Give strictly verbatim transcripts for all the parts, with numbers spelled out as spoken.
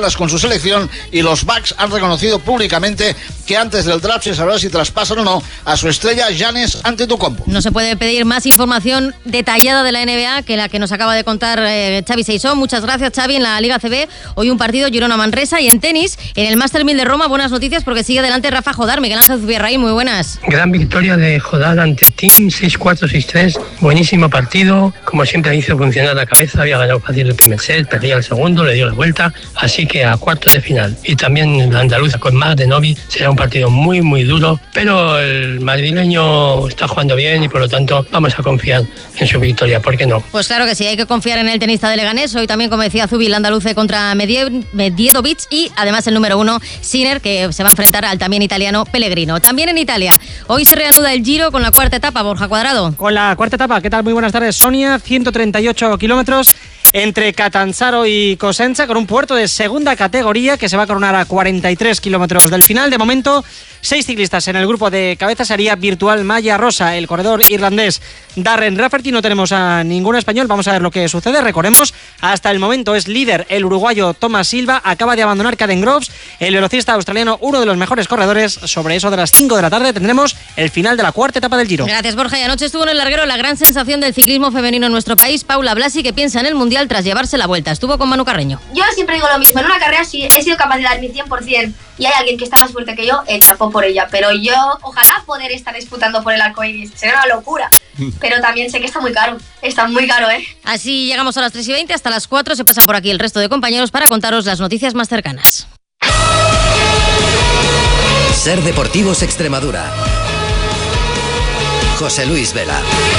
semanas con su selección y los Bucks han reconocido públicamente que antes del draft se sabrá si traspasan o no a su estrella Giannis Antetokounmpo. No se puede pedir más información detallada de la N B A que la que nos acaba de contar eh, Xavi Seisó. Muchas gracias, Xavi. En la Liga C B hoy un partido Girona-Manresa, y en tenis, en el Master mil de Roma, buenas noticias porque sigue adelante Rafa Jodar. Miguel Ángel Zubierraín, muy buenas. Gran victoria de Jodar ante Team, seis cuatro, seis tres, buenísimo partido, como siempre hizo funcionar la cabeza, había ganado fácil el primer set, perdía el segundo, le dio la vuelta, así que a cuartos de final. Y también la andaluza con Mar de Novi, será un partido muy muy duro, pero el madrileño está jugando bien y por lo tanto vamos a confiar en su victoria, ¿por qué no? Pues claro que sí, hay que confiar en el tenista de Leganés. Hoy también, como decía Zubi, el andaluce contra Medie- Medjedovic, y además el número uno, Sinner, que se va a enfrentar al también italiano Pellegrino. También en Italia, hoy se reanuda el Giro con la cuarta etapa, Borja Cuadrado. Con la cuarta etapa, ¿qué tal? Muy buenas tardes, Sonia. ciento treinta y ocho kilómetros entre Catanzaro y Cosenza, con un puerto de segunda categoría que se va a coronar a cuarenta y tres kilómetros del final. De momento, seis ciclistas en el grupo de cabeza, sería virtual Malla Rosa, el corredor irlandés Darren Rafferty. No tenemos a ningún español, vamos a ver lo que sucede. Recordemos, hasta el momento es líder el uruguayo Thomas Silva, acaba de abandonar Caden Groves, el velocista australiano, uno de los mejores corredores. Sobre eso de las cinco de la tarde tendremos el final de la cuarta etapa del Giro. Gracias, Borja. Y anoche estuvo en el larguero la gran sensación del ciclismo femenino en nuestro país, Paula Blasi, que piensa en el Mundial tras llevarse la vuelta. Estuvo con Manu Carreño. Yo siempre digo lo mismo, en una carrera si he sido capaz de dar mi cien por ciento y hay alguien que está más fuerte que yo, eh, chapó por ella, pero yo ojalá poder estar disputando por el arcoiris, sería una locura, pero también sé que está muy caro, está muy caro, ¿eh? Así llegamos a las tres y veinte, hasta las cuatro se pasa por aquí el resto de compañeros para contaros las noticias más cercanas. Ser Deportivos Extremadura. José Luis Vela.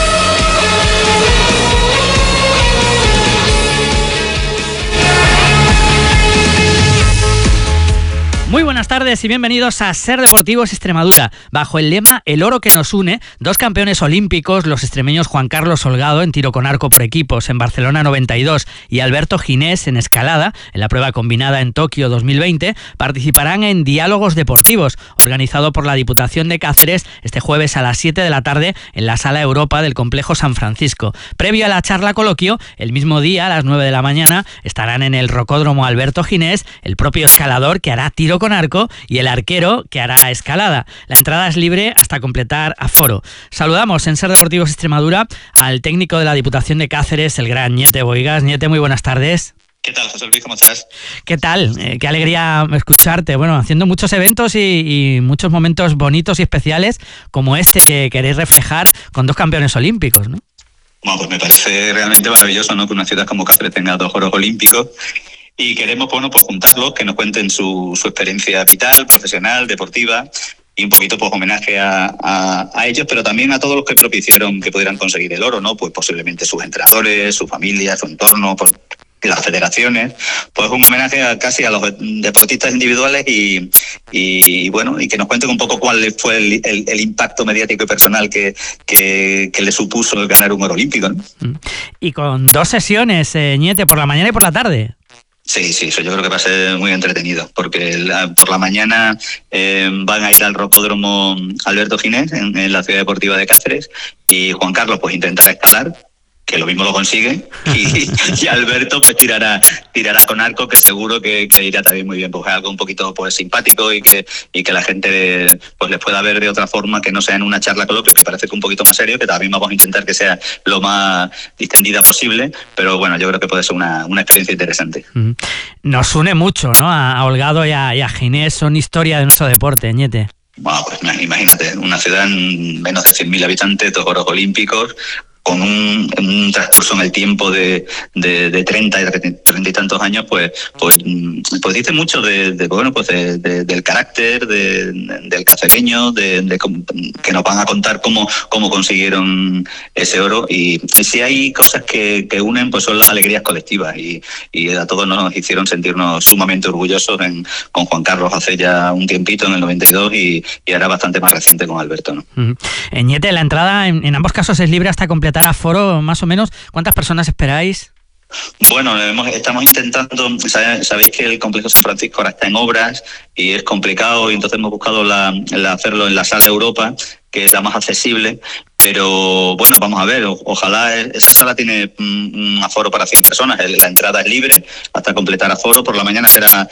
Muy buenas tardes y bienvenidos a Ser Deportivos Extremadura. Bajo el lema El oro que nos une, dos campeones olímpicos, los extremeños Juan Carlos Holgado en tiro con arco por equipos en Barcelona noventa y dos y Alberto Ginés en escalada, en la prueba combinada en Tokio dos mil veinte, participarán en Diálogos Deportivos, organizado por la Diputación de Cáceres este jueves a las siete de la tarde en la Sala Europa del Complejo San Francisco. Previo a la charla coloquio, el mismo día a las nueve de la mañana estarán en el Rocódromo Alberto Ginés, el propio escalador que hará tiro con arco y el arquero que hará escalada. La entrada es libre hasta completar aforo. Saludamos en Ser Deportivos Extremadura al técnico de la Diputación de Cáceres, el gran Ñete Boigas. Ñete, muy buenas tardes. ¿Qué tal, José Luis? ¿Cómo estás? ¿Qué tal? Eh, qué alegría escucharte. Bueno, haciendo muchos eventos y, y muchos momentos bonitos y especiales como este que queréis reflejar con dos campeones olímpicos, ¿no? Bueno, pues me parece realmente maravilloso, ¿no?, que una ciudad como Cáceres tenga dos Juegos Olímpicos. Y queremos, bueno, pues juntarlos, que nos cuenten su, su experiencia vital, profesional, deportiva, y un poquito pues homenaje a, a, a ellos, pero también a todos los que propiciaron que pudieran conseguir el oro, ¿no? Pues posiblemente sus entrenadores, su familia, su entorno, pues las federaciones, pues un homenaje a, casi a los deportistas individuales y, y bueno, y que nos cuenten un poco cuál fue el, el, el impacto mediático y personal que, que, que le supuso el ganar un oro olímpico, ¿no? Y con dos sesiones, eh, Ñete, por la mañana y por la tarde. Sí, sí, eso yo creo que va a ser muy entretenido, porque la, por la mañana eh, van a ir al Rocódromo Alberto Ginés, en, en la Ciudad Deportiva de Cáceres, y Juan Carlos pues intentará escalar, que lo mismo lo consigue, y, y Alberto pues tirará tirará con arco, que seguro que, que irá también muy bien, porque es algo un poquito pues simpático y que y que la gente pues les pueda ver de otra forma, que no sea en una charla coloquio, que parece que un poquito más serio, que también vamos a intentar que sea lo más distendida posible, pero bueno, yo creo que puede ser una, una experiencia interesante. Nos une mucho, ¿no? A Holgado y a, y a Ginés, son historia de nuestro deporte, Ñete. Bueno, pues imagínate, una ciudad en menos de cien mil habitantes, dos Juegos Olímpicos, con un, un transcurso en el tiempo de, de, de treinta y tantos años, pues, pues, pues dice mucho de, de bueno, pues de, de, del carácter de, del cacereño, de, de, que nos van a contar cómo, cómo consiguieron ese oro. Y, y si hay cosas que, que unen, pues son las alegrías colectivas, y, y a todos nos hicieron sentirnos sumamente orgullosos en, con Juan Carlos hace ya un tiempito, en el noventa y dos, y, y ahora bastante más reciente con Alberto, ¿no? Uh-huh. Ñete, la entrada en, en ambos casos es libre hasta completar aforo, más o menos. ¿Cuántas personas esperáis? Bueno, hemos, estamos intentando, sabéis que el Complejo San Francisco ahora está en obras y es complicado, y entonces hemos buscado la, la hacerlo en la Sala Europa, que es la más accesible, pero bueno, vamos a ver, o, ojalá esa sala tiene un aforo para cien personas, la entrada es libre hasta completar aforo, por la mañana será